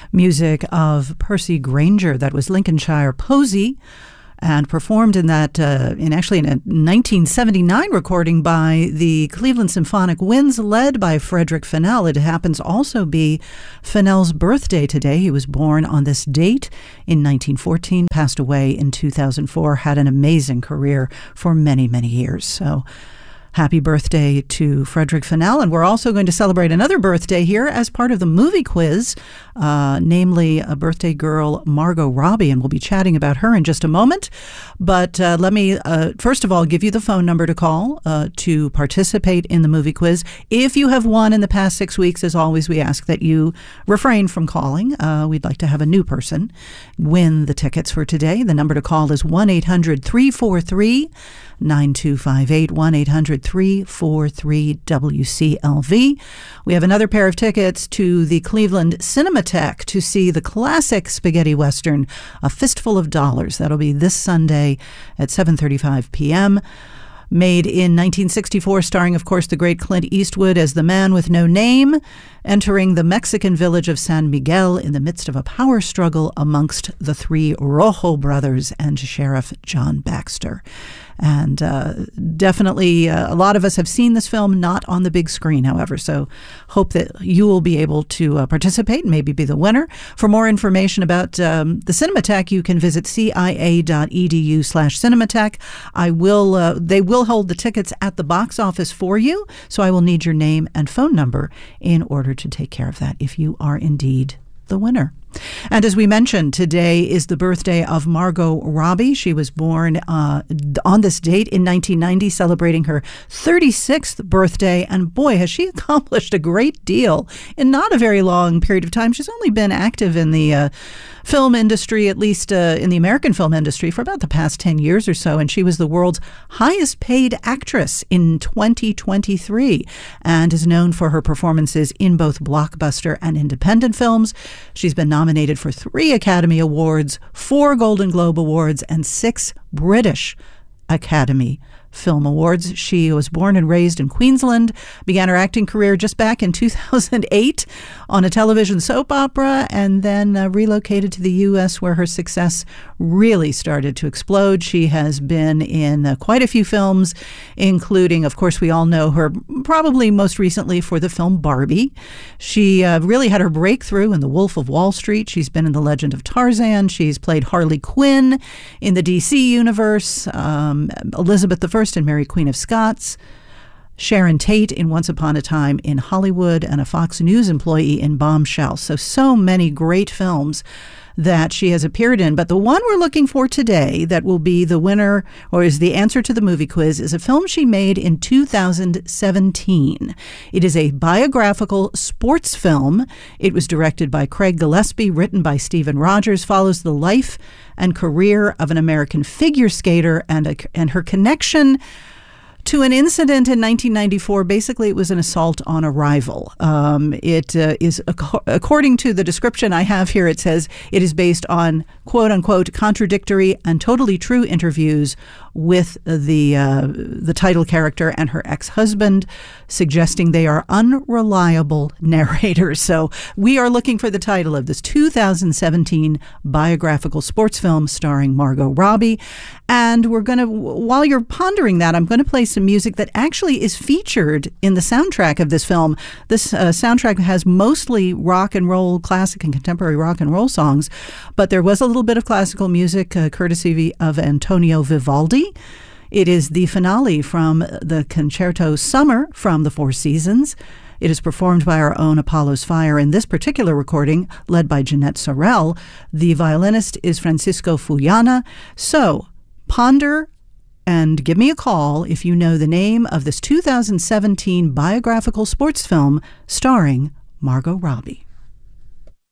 music of Percy Grainger. That was Lincolnshire Posy, and performed in that, in a 1979 recording by the Cleveland Symphonic Winds, led by Frederick Fennell. It happens also be Fennell's birthday today. He was born on this date in 1914, passed away in 2004, had an amazing career for many, many years. So happy birthday to Frederick Fennell. And we're also going to celebrate another birthday here as part of the movie quiz, namely a birthday girl, Margot Robbie. And we'll be chatting about her in just a moment. But let me, first of all, give you the phone number to call to participate in the movie quiz. If you have won in the past 6 weeks, as always, we ask that you refrain from calling. We'd like to have a new person win the tickets for today. The number to call is 1-800-343-9258, 1-800-343-WCLV. We have another pair of tickets to the Cleveland Cinematheque to see the classic spaghetti western, A Fistful of Dollars. That'll be this Sunday at 7:35 p.m. Made in 1964, starring, of course, the great Clint Eastwood as the man with no name, entering the Mexican village of San Miguel in the midst of a power struggle amongst the three Rojo brothers and Sheriff John Baxter. And definitely a lot of us have seen this film, not on the big screen, however, so hope that you will be able to participate and maybe be the winner. For more information about the Cinematheque, you can visit cia.edu/Cinematheque. They will hold the tickets at the box office for you, so I will need your name and phone number in order to take care of that if you are indeed the winner. And as we mentioned, today is the birthday of Margot Robbie. She was born on this date in 1990, celebrating her 36th birthday. And boy, has she accomplished a great deal in not a very long period of time. She's only been active in the film industry, at least in the American film industry, for about the past 10 years or so. And she was the world's highest paid actress in 2023 and is known for her performances in both blockbuster and independent films. She's been nominated for 3 Academy Awards, 4 Golden Globe Awards, and 6 British Academy Film Awards. She was born and raised in Queensland, began her acting career just back in 2008 on a television soap opera, and then relocated to the U.S. where her success really started to explode. She has been in quite a few films, including, of course, we all know her probably most recently for the film Barbie. She really had her breakthrough in The Wolf of Wall Street. She's been in The Legend of Tarzan. She's played Harley Quinn in the DC universe, Elizabeth I and Mary Queen of Scots, Sharon Tate in Once Upon a Time in Hollywood, and a Fox News employee in Bombshell. So many great films that she has appeared in. But the one we're looking for today that will be the winner, or is the answer to the movie quiz, is a film she made in 2017. It is a biographical sports film. It was directed by Craig Gillespie, written by Stephen Rogers, follows the life and career of an American figure skater and her connection to an incident in 1994. Basically, it was an assault on a rival. It is, according to the description I have here, it says it is based on, quote unquote, contradictory and totally true interviews with the title character and her ex-husband, suggesting they are unreliable narrators. So we are looking for the title of this 2017 biographical sports film starring Margot Robbie. And we're going to, while you're pondering that, I'm going to play some music that actually is featured in the soundtrack of this film. This soundtrack has mostly rock and roll, classic and contemporary rock and roll songs, but there was a little bit of classical music courtesy of Antonio Vivaldi. It is the finale from the concerto Summer from the Four Seasons. It is performed by our own Apollo's Fire in this particular recording, led by Jeanette Sorrell. The violinist is Francisco Fullana. So ponder and give me a call if you know the name of this 2017 biographical sports film starring Margot Robbie.